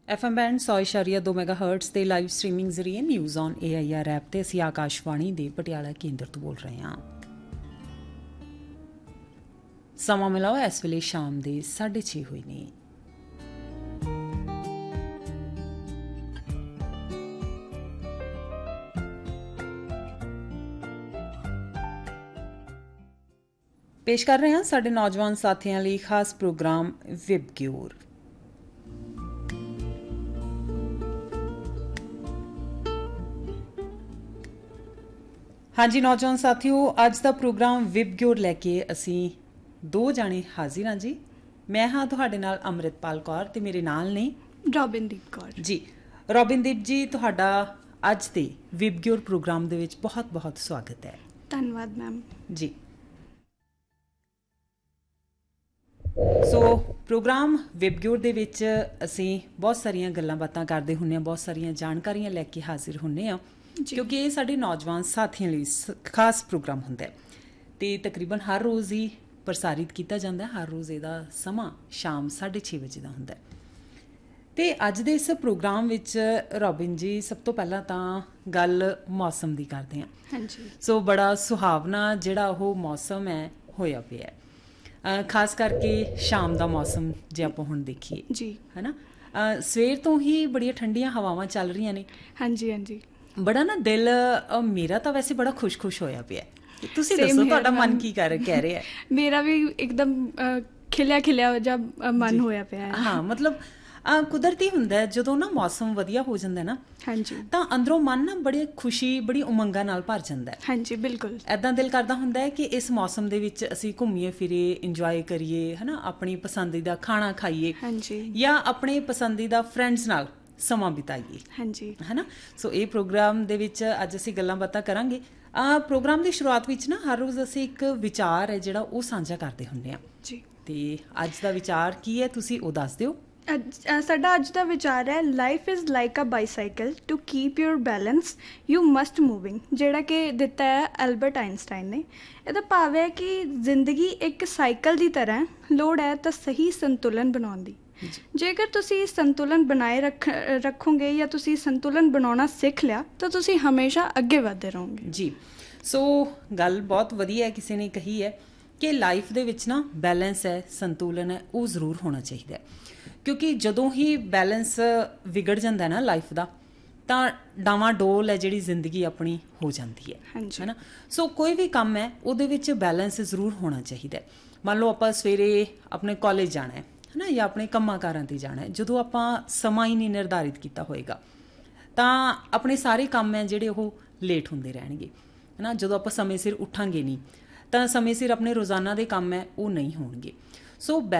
FM band 100.2 ਮੈਗਾਹਰਟਜ਼ ਤੇ live streaming ਜ਼ਰੀਏ news on AIR app ਤੇ ਅਸੀਂ ਆਕਾਸ਼ਵਾਣੀ ਦੇ ਪਟਿਆਲਾ ਕੇਂਦਰ ਤੋਂ ਬੋਲ ਰਹੇ ਹਾਂ। ਸਮਾਂ ਮਿਲਾਓ ਇਸ ਵੇਲੇ ਸ਼ਾਮ ਦੇ 6:30 ਹੋਏ ਨੇ। ਪੇਸ਼ ਕਰ ਰਹੇ ਹਾਂ ਸਾਡੇ ਨੌਜਵਾਨ ਸਾਥੀਆਂ ਲਈ ਖਾਸ ਪ੍ਰੋਗਰਾਮ ਵਿਬਗਿਓਰ। ਹਾਂਜੀ ਨੌਜਵਾਨ ਸਾਥੀਓ, ਅੱਜ ਦਾ ਪ੍ਰੋਗਰਾਮ ਵਿਬਗਿਓਰ ਲੈ ਕੇ ਅਸੀਂ ਦੋ ਜਾਣੇ ਹਾਜ਼ਰ ਹਾਂ ਜੀ। ਮੈਂ ਹਾਂ ਤੁਹਾਡੇ ਨਾਲ ਅੰਮ੍ਰਿਤਪਾਲ ਕੌਰ ਤੇ ਮੇਰੇ ਨਾਲ ਨੇ ਰੋਬਿਨਦੀਪ ਕੌਰ ਜੀ। ਰੋਬਿਨਦੀਪ ਜੀ, ਤੁਹਾਡਾ ਅੱਜ ਦੇ ਵਿਬਗਿਓਰ ਪ੍ਰੋਗਰਾਮ ਦੇ ਵਿੱਚ ਬਹੁਤ ਬਹੁਤ ਸਵਾਗਤ ਹੈ। ਧੰਨਵਾਦ ਮੈਮ ਜੀ। ਸੋ ਪ੍ਰੋਗਰਾਮ ਵਿਬਗਿਓਰ ਦੇ ਵਿੱਚ ਅਸੀਂ ਬਹੁਤ ਸਾਰੀਆਂ ਗੱਲਾਂ ਬਾਤਾਂ ਕਰਦੇ ਹੁੰਦੇ ਹਾਂ, ਬਹੁਤ ਸਾਰੀਆਂ ਜਾਣਕਾਰੀਆਂ ਲੈ ਕੇ ਹਾਜ਼ਰ ਹੁੰਦੇ ਹਾਂ, ਕਿਉਂਕਿ ਇਹ ਸਾਡੇ ਨੌਜਵਾਨ ਸਾਥੀਆਂ ਲਈ ਖਾਸ ਪ੍ਰੋਗਰਾਮ ਹੁੰਦਾ ਹੈ ਅਤੇ ਤਕਰੀਬਨ ਹਰ ਰੋਜ਼ ਹੀ ਪ੍ਰਸਾਰਿਤ ਕੀਤਾ ਜਾਂਦਾ। ਹਰ ਰੋਜ਼ ਇਹਦਾ ਸਮਾਂ ਸ਼ਾਮ 6:30 ਵਜੇ ਦਾ ਹੁੰਦਾ। ਅਤੇ ਅੱਜ ਦੇ ਇਸ ਪ੍ਰੋਗਰਾਮ ਵਿੱਚ ਰੋਬਿਨ ਜੀ, ਸਭ ਤੋਂ ਪਹਿਲਾਂ ਤਾਂ ਗੱਲ ਮੌਸਮ ਦੀ ਕਰਦੇ ਹਾਂ। ਹਾਂਜੀ। ਸੋ ਬੜਾ ਸੁਹਾਵਣਾ ਜਿਹੜਾ ਉਹ ਮੌਸਮ ਹੈ ਹੋਇਆ ਪਿਆ, ਖਾਸ ਕਰਕੇ ਸ਼ਾਮ ਦਾ ਮੌਸਮ ਜੇ ਆਪਾਂ ਹੁਣ ਦੇਖੀਏ ਜੀ, ਹੈ ਨਾ। ਸਵੇਰ ਤੋਂ ਹੀ ਬੜੀਆਂ ਠੰਡੀਆਂ ਹਵਾਵਾਂ ਚੱਲ ਰਹੀਆਂ ਨੇ। ਹਾਂਜੀ ਹਾਂਜੀ। ਬੜਾ ਨਾ ਦਿਲ ਮੇਰਾ ਤਾਂ ਵੈਸੇ ਬੜਾ ਖੁਸ਼ ਹੋਇਆ ਪਿਆ। ਤੁਸੀਂ ਦੱਸੋ ਤੁਹਾਡਾ ਮਨ ਕੀ ਕਹਿ ਰਿਹਾ? ਮੇਰਾ ਵੀ ਇੱਕਦਮ ਖਿਲਿਆ ਜਿਹਾ ਮਨ ਹੋਇਆ ਪਿਆ। ਹਾਂ, ਮਤਲਬ ਕੁਦਰਤੀ ਹੁੰਦਾ ਜਦੋਂ ਨਾ ਮੌਸਮ ਵਧੀਆ ਹੋ ਜਾਂਦਾ ਨਾ, ਹਾਂਜੀ, ਤਾਂ ਅੰਦਰੋਂ ਮਨ ਨਾ ਬੜੀ ਖੁਸ਼ੀ, ਬੜੀ ਉਮੰਗਾਂ ਨਾਲ ਭਰ ਜਾਂਦਾ। ਹਾਂਜੀ, ਬਿਲਕੁਲ। ਏਦਾਂ ਦਿਲ ਕਰਦਾ ਹੁੰਦਾ ਹੈ ਕਿ ਇਸ ਮੌਸਮ ਦੇ ਵਿੱਚ ਅਸੀਂ ਘੁੰਮੀਏ ਫਿਰੀਏ, ਇੰਜੋਏ ਕਰੀਏ, ਹੈ ਨਾ, ਆਪਣੀ ਪਸੰਦੀਦਾ ਖਾਣਾ ਖਾਈਏ, ਹਾਂਜੀ, ਜਾਂ ਆਪਣੇ ਪਸੰਦੀਦਾ ਫਰੈਂਡਸ ਨਾਲ ਸਮਾਂ ਬਿਤਾਈਏ, ਹਾਂਜੀ, ਹੈ ਨਾ। ਸੋ ਇਹ ਪ੍ਰੋਗਰਾਮ ਦੇ ਵਿੱਚ ਅੱਜ ਅਸੀਂ ਗੱਲਾਂ ਬਾਤਾਂ ਕਰਾਂਗੇ। ਪ੍ਰੋਗਰਾਮ ਦੀ ਸ਼ੁਰੂਆਤ ਵਿੱਚ ਨਾ ਹਰ ਰੋਜ਼ ਅਸੀਂ ਇੱਕ ਵਿਚਾਰ ਹੈ ਜਿਹੜਾ ਉਹ ਸਾਂਝਾ ਕਰਦੇ ਹੁੰਦੇ ਹਾਂ ਜੀ। ਅਤੇ ਅੱਜ ਦਾ ਵਿਚਾਰ ਕੀ ਹੈ, ਤੁਸੀਂ ਉਹ ਦੱਸ ਦਿਓ। ਸਾਡਾ ਅੱਜ ਦਾ ਵਿਚਾਰ ਹੈ, life is like a bicycle, to keep your balance you must moving, ਜਿਹੜਾ ਕਿ ਦਿੱਤਾ ਹੈ ਐਲਬਰਟ ਆਈਨਸਟਾਈਨ ਨੇ। ਇਹਦਾ ਭਾਵ ਹੈ ਕਿ ਜ਼ਿੰਦਗੀ ਇੱਕ ਸਾਈਕਲ ਦੀ ਤਰ੍ਹਾਂ, ਲੋੜ ਹੈ ਤਾਂ ਸਹੀ ਸੰਤੁਲਨ ਬਣਾਉਣ ਦੀ। ਜੇਕਰ ਤੁਸੀਂ ਸੰਤੁਲਨ ਬਣਾਏ ਰੱਖੋਗੇ ਜਾਂ ਤੁਸੀਂ ਸੰਤੁਲਨ ਬਣਾਉਣਾ ਸਿੱਖ ਲਿਆ ਤਾਂ ਤੁਸੀਂ ਹਮੇਸ਼ਾ ਅੱਗੇ ਵਧਦੇ ਰਹੋਗੇ। ਜੀ। ਸੋ ਗੱਲ ਬਹੁਤ ਵਧੀਆ ਕਿਸੇ ਨੇ ਕਹੀ ਹੈ ਕਿ ਲਾਈਫ ਦੇ ਵਿੱਚ ਨਾ ਬੈਲੈਂਸ ਹੈ, ਸੰਤੁਲਨ ਹੈ, ਉਹ ਜ਼ਰੂਰ ਹੋਣਾ ਚਾਹੀਦਾ ਹੈ। ਕਿਉਂਕਿ ਜਦੋਂ ਹੀ ਬੈਲੈਂਸ ਵਿਗੜ ਜਾਂਦਾ ਨਾ ਲਾਈਫ ਦਾ, ਤਾਂ ਡਾਵਾਂਡੋਲ ਹੈ ਜਿਹੜੀ ਜ਼ਿੰਦਗੀ ਆਪਣੀ ਹੋ ਜਾਂਦੀ ਹੈ, ਹੈ ਨਾ। ਸੋ ਕੋਈ ਵੀ ਕੰਮ ਹੈ ਉਹਦੇ ਵਿੱਚ ਬੈਲੈਂਸ ਜ਼ਰੂਰ ਹੋਣਾ ਚਾਹੀਦਾ। ਮੰਨ ਲਓ ਆਪਾਂ ਸਵੇਰੇ ਆਪਣੇ ਕਾਲਜ ਜਾਣਾ ਹੈ ਨਾ, ਜਾਂ ਆਪਣੇ ਕੰਮਾਂ ਕਾਰਾਂ 'ਤੇ ਜਾਣਾ ਹੈ। ਜਦੋਂ ਆਪਾਂ ਸਮਾਂ ਹੀ ਨਹੀਂ ਨਿਰਧਾਰਿਤ ਕੀਤਾ ਹੋਏਗਾ ਤਾਂ ਆਪਣੇ ਸਾਰੇ ਕੰਮ ਹੈ ਜਿਹੜੇ ਉਹ ਲੇਟ ਹੁੰਦੇ ਰਹਿਣਗੇ, ਹੈ ਨਾ। ਜਦੋਂ ਆਪਾਂ ਸਮੇਂ ਸਿਰ ਉੱਠਾਂਗੇ ਨਹੀਂ ਤਾਂ ਸਮੇਂ ਸਿਰ ਆਪਣੇ ਰੋਜ਼ਾਨਾ ਦੇ ਕੰਮ ਹੈ ਉਹ ਨਹੀਂ ਹੋਣਗੇ। ਸੋ